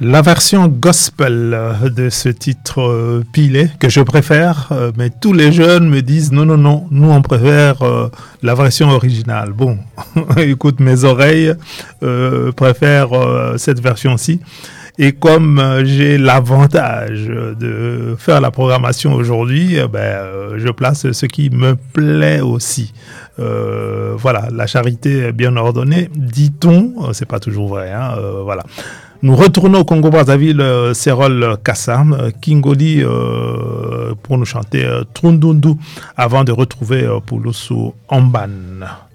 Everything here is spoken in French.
La version gospel de ce titre Pilé, que je préfère, mais tous les jeunes me disent non, non, non, nous on préfère la version originale. Bon, écoute, mes oreilles préfèrent cette version-ci. Et comme j'ai l'avantage de faire la programmation aujourd'hui, je place ce qui me plaît aussi. Voilà, la charité est bien ordonnée, dit-on, c'est pas toujours vrai, hein, voilà. Nous retournons au Congo-Brazzaville, Serol Kassam, Kingoli pour nous chanter Trundundu avant de retrouver Poulousou Amban.